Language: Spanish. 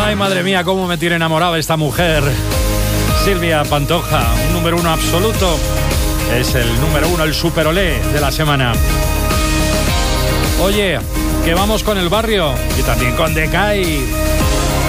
Ay, madre mía, cómo me tiene enamorada esta mujer. Silvia Pantoja, un número 1 absoluto. Es el número 1, el super olé de la semana. Oye, que vamos con el barrio y también con Decay.